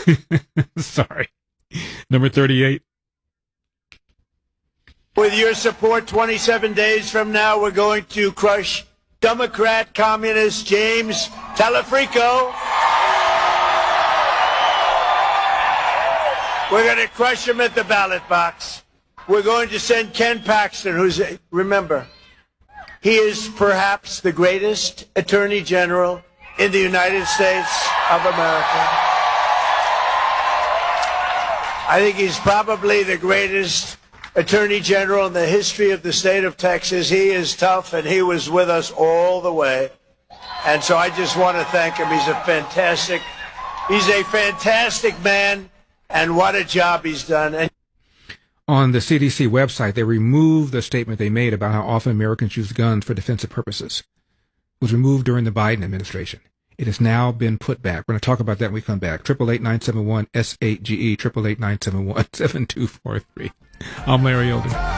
Sorry. Number 38. With your support, 27 days from now, we're going to crush Democrat Communist James Telefrico. We're going to crush him at the ballot box. We're going to send Ken Paxton, remember, he is perhaps the greatest attorney general in the United States of America. I think he's probably the greatest attorney general in the history of the state of Texas. He is tough, and he was with us all the way. And so I just want to thank him. He's a fantastic man, and what a job he's done. And on the CDC website, they removed the statement they made about how often Americans use guns for defensive purposes. It was removed during the Biden administration. It has now been put back. We're going to talk about that when we come back. 888-971-SAGE, 888-971-7243. I'm Larry Elder.